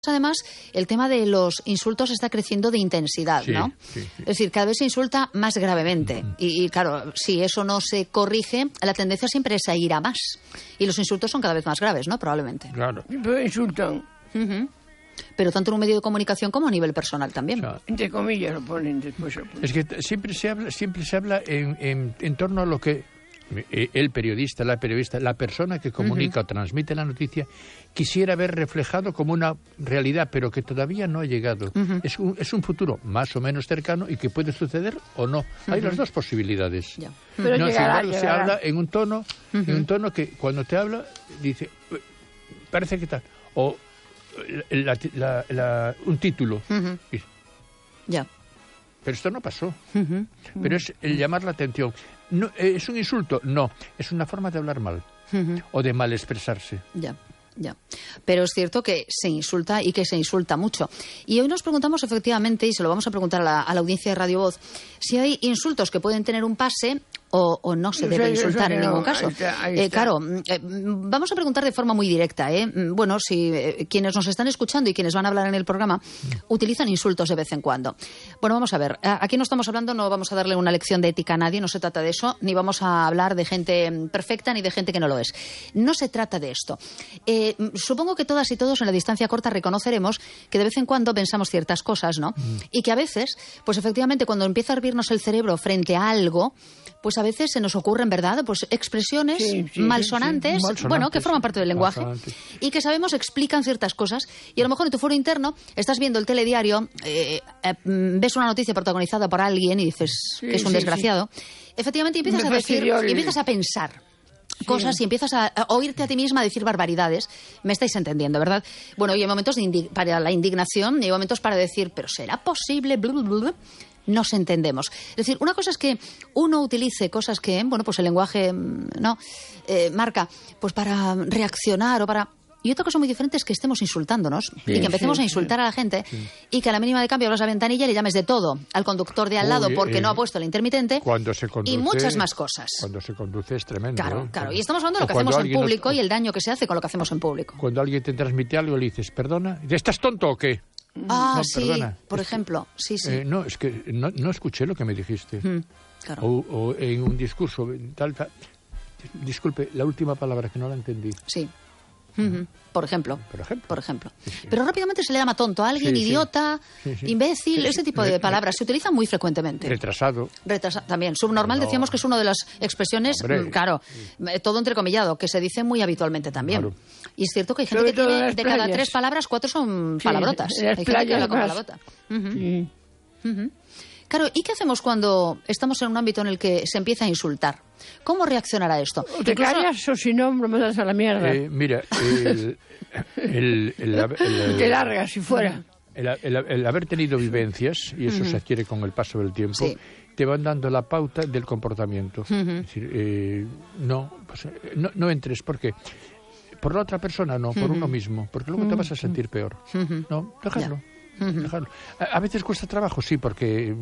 Además, el tema de los insultos está creciendo de intensidad, ¿no? Sí. Es decir, cada vez se insulta más gravemente. Y claro, si eso no se corrige, la tendencia siempre es a ir a más. Y los insultos son cada vez más graves, ¿no? Probablemente. Claro. Pero insultan. Pero tanto en un medio de comunicación como a nivel personal también. O sea, Entre comillas lo ponen después. es que siempre se habla en torno a lo que el periodista, la persona que comunica o transmite la noticia quisiera ver reflejado como una realidad, pero que todavía no ha llegado. Es un futuro más o menos cercano y que puede suceder o no. Hay las dos posibilidades. Ya. Pero No, llegará, sin embargo, se habla en un tono que cuando te habla dice parece que tal o un título. Ya. Pero esto no pasó. Pero es el llamar la atención. No, ¿es un insulto? No. Es una forma de hablar mal o de mal expresarse. Ya. Pero es cierto que se insulta y que se insulta mucho. Y hoy nos preguntamos efectivamente, y se lo vamos a preguntar a la audiencia de Radio Voz, si hay insultos que pueden tener un pase o no se debe insultar en ningún caso. Ahí está. Claro, vamos a preguntar de forma muy directa. Bueno, si quienes nos están escuchando y quienes van a hablar en el programa utilizan insultos de vez en cuando. Bueno, vamos a ver. Aquí no estamos hablando, no vamos a darle una lección de ética a nadie, no se trata de eso, ni vamos a hablar de gente perfecta ni de gente que no lo es. No se trata de esto. Supongo que todas y todos en la distancia corta reconoceremos que de vez en cuando pensamos ciertas cosas, ¿no? Y que a veces, pues efectivamente, cuando empieza a hervirnos el cerebro frente a algo, pues a veces se nos ocurren, ¿verdad?, pues expresiones malsonantes, bueno, que forman parte del lenguaje y que sabemos explican ciertas cosas. Y a lo mejor en tu foro interno estás viendo el telediario, ves una noticia protagonizada por alguien y dices que es un desgraciado. Efectivamente, empiezas a decir, y empiezas a pensar cosas y empiezas a oírte a ti misma decir barbaridades. Me estáis entendiendo, ¿verdad? Bueno, y hay momentos para la indignación y hay momentos para decir, pero ¿será posible? Nos entendemos. Es decir, una cosa es que uno utilice cosas que, bueno, pues el lenguaje marca, pues para reaccionar o para... Y otra cosa muy diferente es que estemos insultándonos y que empecemos a insultar a la gente y que a la mínima de cambio abras la ventanilla y le llames de todo al conductor de al lado porque no ha puesto el intermitente cuando se conduce, y muchas más cosas. Cuando se conduce es tremendo. Claro. Y estamos hablando de lo que hacemos en público y el daño que se hace con lo que hacemos en público. Cuando alguien te transmite algo le dices, perdona, ¿estás tonto o qué? No, sí, perdona. por ejemplo. Sí. No, es que no escuché lo que me dijiste. Claro. O en un discurso, tal. Disculpe, la última palabra que no la entendí. Sí. Por ejemplo. Sí. Pero rápidamente se le llama tonto a alguien, idiota, imbécil, ese tipo de palabras se utilizan muy frecuentemente. Retrasado. También. Subnormal decíamos que es una de las expresiones, claro, todo entrecomillado, que se dice muy habitualmente también. Claro. Y es cierto que hay gente que tiene de cada 3 palabras, 4 son palabrotas. Hay gente que habla con palabrota. Claro, ¿y qué hacemos cuando estamos en un ámbito en el que se empieza a insultar? ¿Cómo reaccionará esto? O te callas o si no, me mandas a la mierda. Mira, te largas si fuera. El haber tenido vivencias, y eso se adquiere con el paso del tiempo, te van dando la pauta del comportamiento. Es decir, no entres, porque por la otra persona no, por uno mismo, porque luego te vas a sentir peor. No, déjalo. A veces cuesta trabajo, sí, porque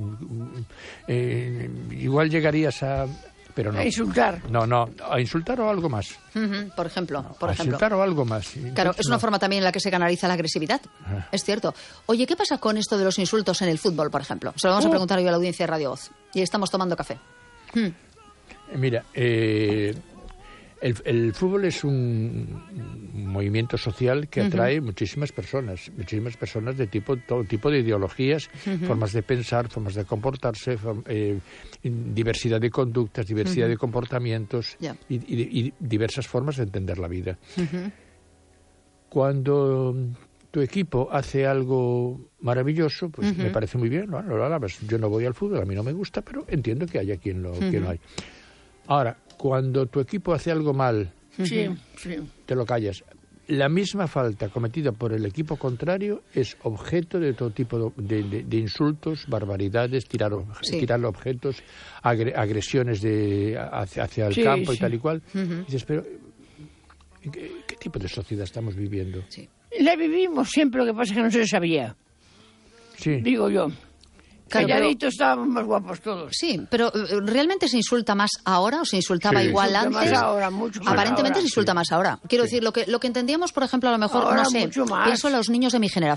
igual llegarías a... Pero no. A insultar. No, a insultar o algo más. Por ejemplo. A insultar o algo más. Claro, es una forma también en la que se canaliza la agresividad. Es cierto. Oye, ¿qué pasa con esto de los insultos en el fútbol, por ejemplo? Se lo vamos a preguntar hoy a la audiencia de Radio Voz. Y estamos tomando café. Mira, el fútbol es un movimiento social que atrae muchísimas personas de todo tipo de ideologías, formas de pensar, formas de comportarse, diversidad de conductas, diversidad de comportamientos y diversas formas de entender la vida. Cuando tu equipo hace algo maravilloso, pues me parece muy bien, ¿no? Lo alabas. Yo no voy al fútbol, a mí no me gusta, pero entiendo que haya quien lo hay. Ahora, cuando tu equipo hace algo mal, te lo callas. La misma falta cometida por el equipo contrario es objeto de todo tipo de insultos, barbaridades, tirar objetos, agresiones hacia el campo y tal y cual. Y dices, pero ¿qué tipo de sociedad estamos viviendo? La vivimos siempre, lo que pasa es que no se sabía. Digo yo. Claro, Calladitos estábamos más guapos todos. Sí, pero ¿realmente se insulta más ahora o se insultaba Sí. igual Insulta antes? más ahora, mucho más Aparentemente ahora. se insulta más ahora. Quiero decir, lo que entendíamos, por ejemplo, a lo mejor, Ahora no sé, mucho más. pienso en los niños de mi generación.